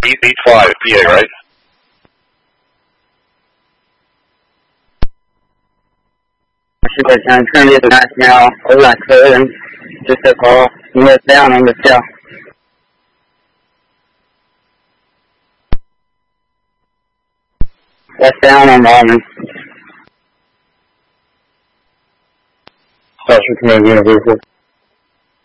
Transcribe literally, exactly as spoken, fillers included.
eight eight five P A, right? I'm trying to get the nice now. All I could and just a call and let down on the cell. That's down on Norman. Special Command Universal.